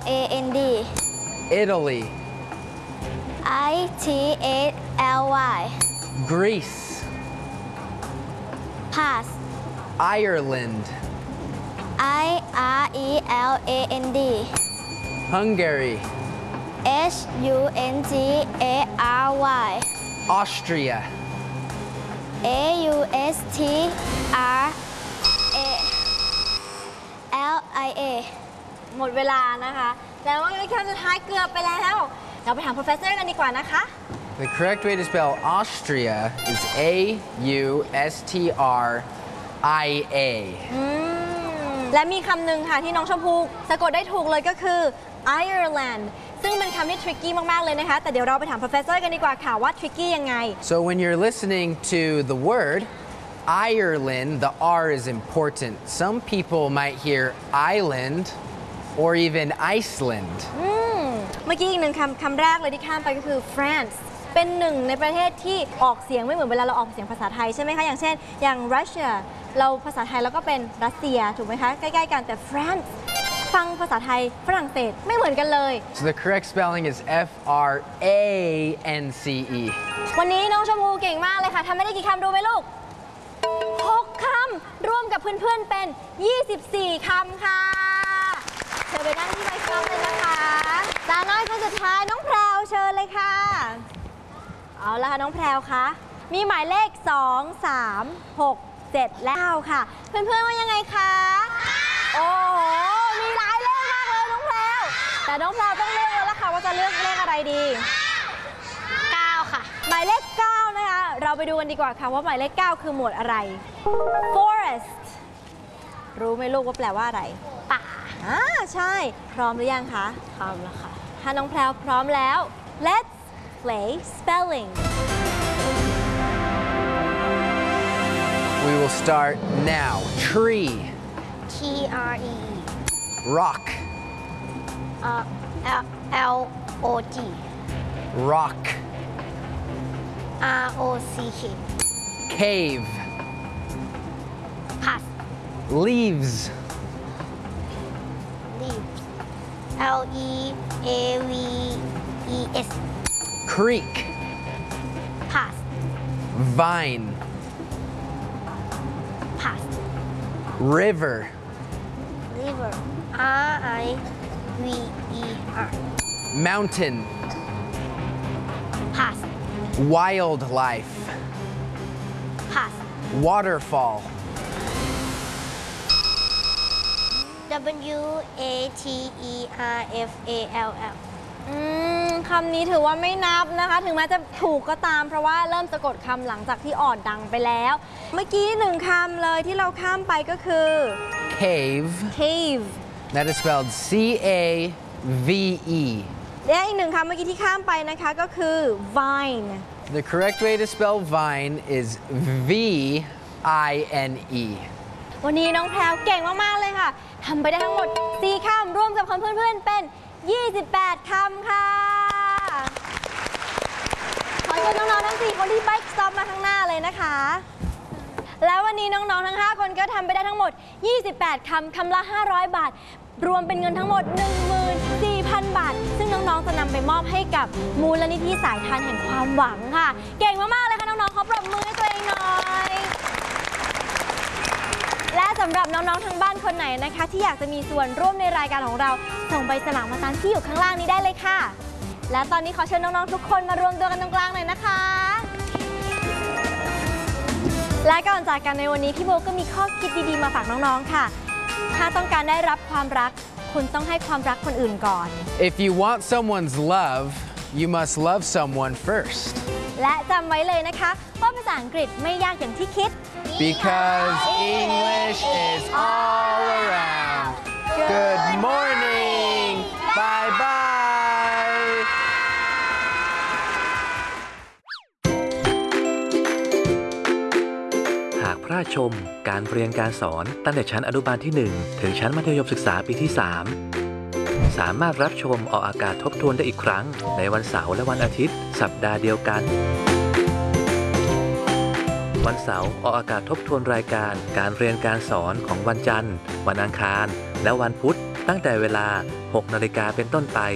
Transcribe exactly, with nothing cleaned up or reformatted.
A N D Italy I T A L Y Greece Pass Ireland I R E L A N D Hungary H U N G A R Y Austria A U S T R A L I A หมดเวลานะคะแล้วว่าคำสุดท้ายเกือบไปแล้วเราไปถาม professor กันดีกว่านะคะ The correct way to spell Austria is A U S T R I A อืมและมีคำหนึ่งค่ะที่น้องชมพูสะกดได้ถูกเลยก็คือ Ireland ซึ่งเป็นคำที่ tricky มากๆเลยนะคะแต่เดี๋ยวเราไปถาม professor กันดีกว่าค่ะว่า tricky ยังไง So when you're listening to the word Ireland, the R is important. Some people might hear island or even Iceland. อืมเมื่อกี้อีกหนึ่งคำคำแรกเลยที่ข้ามไปก็คือ France เป็นหนึ่งในประเทศที่ออกเสียงไม่เหมือนเวลาเราออกเสียงภาษาไทยใช่ไหมคะอย่างเช่นอย่าง Russia เราภาษาไทยเราก็เป็นรัสเซียถูกไหมคะใกล้ๆกันแต่ France ฟังภาษาไทยฝรั่งเศสไม่เหมือนกันเลย So the correct spelling is F R A N C E. วันนี้น้องชมพูเก่งมากเลยค่ะทำไม่ได้กี่คำดูไหมลูกหกคำร่วมกับเพื่อนๆเป็นยี่สิบสี่คำค่ะเชิญไปนั่งที่ไมค์ครับเลยนะคะสาวน้อยคนสุดท้ายน้องแพรวเชิญเลยค่ะเอาละค่ะน้องแพรวคะมีหมายเลขสอง สาม หก เจ็ดและเก้าค่ะเพื่อนๆว่ายังไงคะโอ้โหมีหลายเลขมากเลยน้องแพรวแต่น้องแพรวต้องเลือกแล้วล่ะค่ะว่าจะเลือกเลขอะไรดีเก้าค่ะหมายเลขเก้านะคะเราไปดูกันดีกว่าค่ะว่าหมายเลขเก้าคือหมวดอะไร forest รู้ไหมลูกว่าแปลว่าอะไรป่าอ่าใช่พร้อมหรือยังคะพร้อมแล้วค่ะถ้าน้องแพรวพร้อมแล้ว let's play spelling We will start now. Tree, T R E rock, uh, L L O G rock, R O C K cave, Pass leaves, Leaves L E A V E S creek, Pass vine, Pass river, River R I V E R mountain, Pass wildlife, Pass waterfall, W A T E R F A L L อืมคำนี้ถือว่าไม่นับนะคะถึงแม้จะถูกก็ตามเพราะว่าเริ่มสะกดคำหลังจากที่อ่อนดังไปแล้วเมื่อกี้หนึ่งคำเลยที่เราข้ามไปก็คือ cave, cave that is spelled C A V E. และอีกหนึ่งคำเมื่อกี้ที่ข้ามไปนะคะก็คือ vine The correct way to spell vine is V I N E. วันนี้น้องแพรวเก่งมากๆเลยค่ะทำไปได้ทั้งหมดสี่คำร่วมกับคำเพื่อนๆเป็นยี่สิบแปดคำค่ะขอเชิญน้องๆทั้งสี่คนที่ Bike Stop มาข้างหน้าเลยนะคะแล้ววันนี้น้องๆทั้งห้าคนก็ทำไปได้ทั้งหมดยี่สิบแปดคำคำละห้าร้อยบาทรวมเป็นเงินทั้งหมด หนึ่งหมื่นสี่พัน บาทซึ่งน้องๆจะนำไปมอบให้กับมูลนิธิสายทานแห่งความหวังค่ะเก่งมากๆเลยค่ะน้องๆขอปรบมือให้ตัวเองหน่อยและสำหรับน้องๆทางบ้านคนไหนนะคะที่อยากจะมีส่วนร่วมในรายการของเราส่งใบสมัครมาตามที่อยู่ข้างล่างนี้ได้เลยค่ะและตอนนี้ขอเชิญน้องๆทุกคนมารวมตัวกันตรงกลางหน่อยนะคะและก่อนจากกันในวันนี้พี่โบก็มีข้อคิดดีๆมาฝากน้องๆค่ะถ้าต้องการได้รับความรักคุณต้องให้ความรักคนอื่นก่อน If you want someone's love, you must love someone first. และจำไว้เลยนะคะว่าภาษาอังกฤษไม่ยากอย่างที่คิด Because English is all around. Good morning. Bye bye. หากพลาดชมการเรียนการสอนตั้งแต่ชั้นอนุบาลที่หนึ่งถึงชั้นมัธยมศึกษาปีที่สามสามารถรับชมออกอากาศทบทวนได้อีกครั้งในวันเสาร์และวันอาทิตย์สัปดาห์เดียวกันวันเสาร์ออกอากาศทบทวนรายการการเรียนการสอนของวันจันทร์วันอังคารและวันพุธตั้งแต่เวลา หกนาฬิกาเป็นต้นไป